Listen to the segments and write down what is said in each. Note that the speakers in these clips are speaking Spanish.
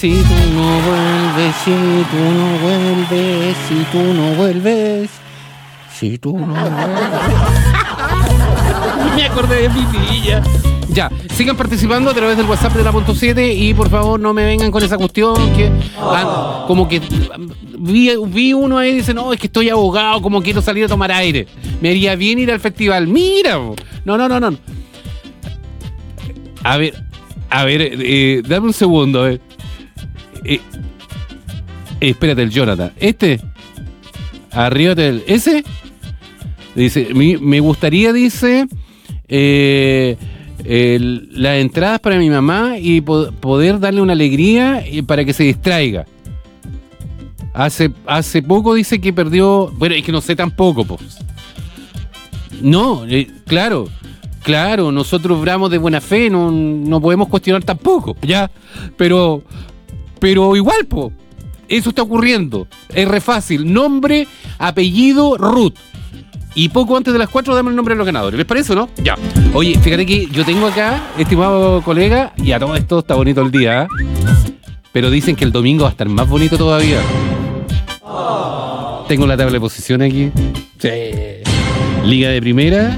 Si tú no vuelves, si tú no vuelves, si tú no vuelves, si tú no vuelves. Me acordé de mi niña. Ya, sigan participando a través del WhatsApp de la .7 y por favor no me vengan con esa cuestión que como que vi uno ahí y dice, no, es que estoy ahogado, como quiero salir a tomar aire. Me haría bien ir al festival. Mira, no. A ver, dame un segundo, a ver. Espérate, el Jonathan. Arriba del... ¿Ese? Dice, me gustaría, dice, las entradas para mi mamá y poder darle una alegría para que se distraiga. Hace poco dice que perdió... Bueno, es que no sé tampoco, pues. No, claro, nosotros obramos de buena fe, no podemos cuestionar tampoco, ¿ya? Pero igual, po, eso está ocurriendo. Es re fácil. Nombre, apellido, Ruth. Y poco antes de las 4 damos el nombre de los ganadores. ¿Les parece o no? Ya. Oye, fíjate que yo tengo acá, estimado colega, y a todo esto está bonito el día, ¿eh? Pero dicen que el domingo va a estar más bonito todavía. Tengo la tabla de posiciones aquí. Sí. Liga de Primera.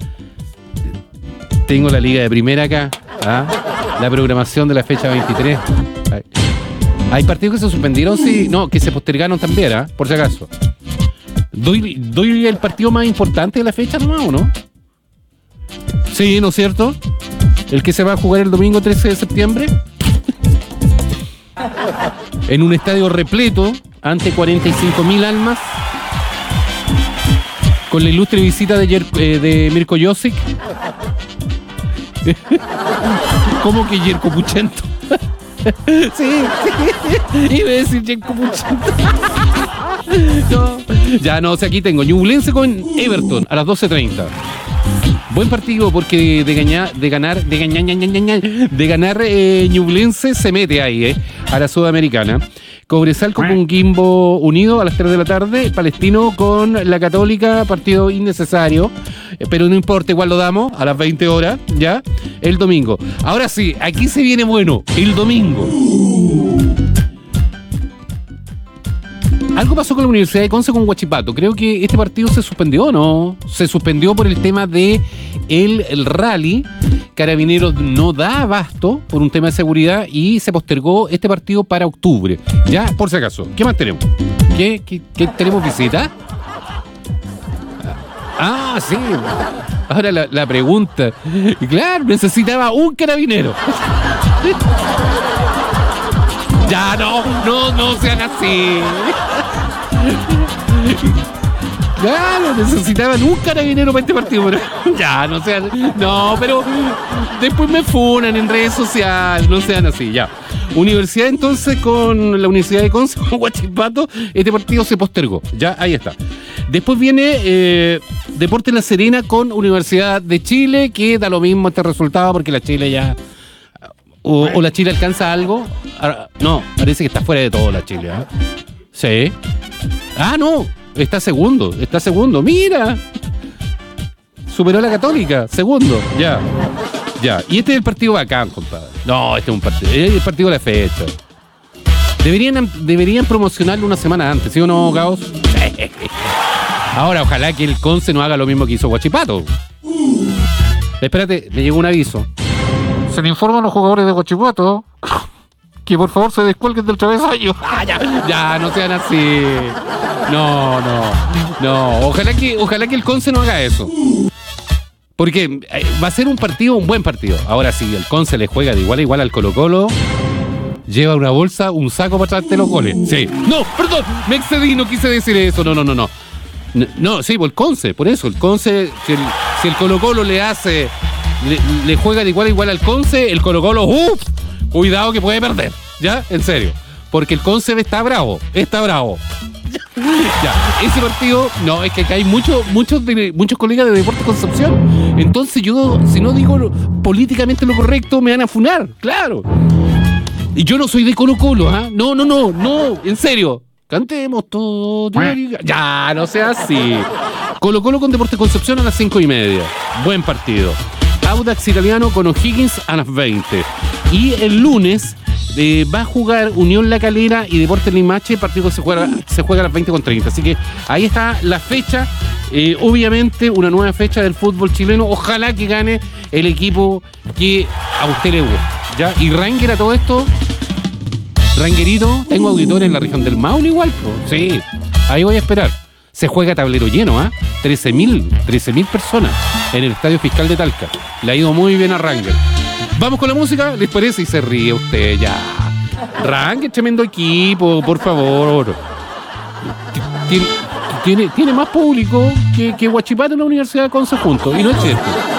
Tengo la Liga de Primera acá. La programación de la fecha 23. Hay partidos que se suspendieron, sí. No, que se postergaron también, por si acaso. ¿Doy el partido más importante de la fecha nomás o no? Sí, ¿no es cierto? El que se va a jugar el domingo 13 de septiembre. En un estadio repleto, ante 45.000 almas. Con la ilustre visita de Mirko Josic. ¿Cómo que Jerko Puchento? Sí. Iba a decir Jerko Puchento. No. Ya no, o sea, aquí tengo Ñublense con Everton a las 12:30. Buen partido porque de ganar Ñublense se mete ahí, a la Sudamericana. Cobresal con un Quimbo Unido a las 3 de la tarde. Palestino con la Católica, partido innecesario, pero no importa, igual lo damos a las 20 horas, ¿ya? El domingo. Ahora sí, aquí se viene bueno, el domingo. Algo pasó con la Universidad de Conce con Huachipato. Creo que este partido se suspendió, ¿no? Se suspendió por el tema de el rally. Carabineros no da abasto por un tema de seguridad y se postergó este partido para octubre. Ya, por si acaso. ¿Qué más tenemos? ¿Qué tenemos visita? Ah, sí. Ahora la pregunta. Claro, necesitaba un carabinero. Ya, no sean así. Claro, necesitaban un carabinero para este partido, pero ya, no sean... No, pero después me funan en redes sociales, no sean así, ya. Universidad entonces con la Universidad de Conce, con Huachipato, este partido se postergó, ya, ahí está. Después viene Deportes La Serena con Universidad de Chile, que da lo mismo este resultado porque la Chile ya... O la Chile alcanza algo. No, parece que está fuera de todo la Chile, ¿eh? Sí. Ah, no. Está segundo. Mira. Superó a la Católica. Segundo. Ya. Y este es el partido bacán, compadre. No, este es el partido de la fecha. Deberían promocionarlo una semana antes, ¿sí o no, Gaos? Ahora, ojalá que el Conce no haga lo mismo que hizo Huachipato. Espérate, me llegó un aviso. Se le informa a los jugadores de Huachipato que por favor se descuelguen del travesaño. Ya, no sean así. No. Ojalá que el Conce no haga eso. Porque va a ser un buen partido. Ahora sí, el Conce le juega de igual a igual al Colo-Colo. Lleva una bolsa, un saco para traerte los goles. Sí. No, perdón, me excedí, no quise decir eso. No. No, sí, por el Conce, por eso. El Conce, si el Colo-Colo le juega de igual a igual al Conce, el Colo-Colo, cuidado que puede perder, ¿ya? En serio. Porque el Conce está bravo. Ya, ese partido, no, es que acá hay muchos colegas de Deportes Concepción. Entonces yo, si no digo políticamente lo correcto, me van a funar, claro. Y yo no soy de Colo-Colo, ¿ah? No, en serio. Cantemos todo. Ya, no sea así. Colo-Colo con Deportes Concepción a las 5:30. Buen partido. Audax Italiano con O'Higgins a las 20. Y el lunes, va a jugar Unión La Calera y Deportes Limache, el partido que se juega a las 20:30. Así que ahí está la fecha. Obviamente una nueva fecha del fútbol chileno. Ojalá que gane el equipo que a usted le gusta, ¿ya? Y Ranger a todo esto, Rangerito, tengo auditores en la región del Maule igual, sí, ahí voy a esperar. Se juega tablero lleno, 13.000 personas en el Estadio Fiscal de Talca. Le ha ido muy bien a Ranger. Vamos con la música, ¿les parece? Y se ríe usted ya. Ranger, tremendo equipo, por favor. Tiene más público que Huachipato en la Universidad de Conce juntos, y no es cierto.